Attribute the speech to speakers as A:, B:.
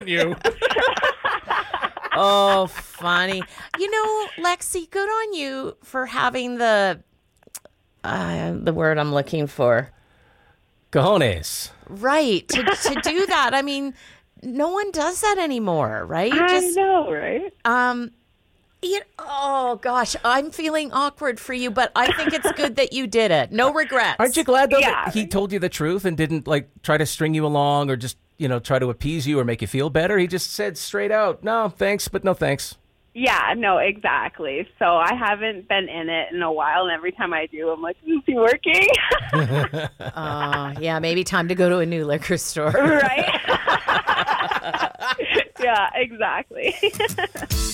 A: You.
B: Oh, funny. Lexi, good on you for having the word I'm looking for.
A: Cojones.
B: Right. To do that. I mean, no one does that anymore, right?
C: I know, right?
B: Oh gosh, I'm feeling awkward for you, but I think it's good that you did it. No regrets.
A: Aren't you glad, though, that he told you the truth and didn't, try to string you along or just, try to appease you or make you feel better? He just said straight out, no, thanks, but no thanks.
C: Yeah, no, exactly. So I haven't been in it in a while, and every time I do, I'm like, is he working?
B: Yeah, maybe time to go to a new liquor store.
C: Right? Yeah, exactly.